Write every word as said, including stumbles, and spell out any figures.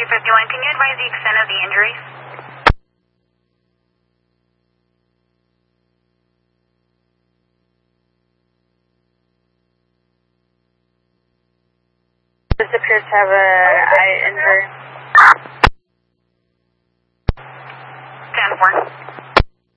three fifty-one, can you advise the extent of the injuries? This appears to have an eye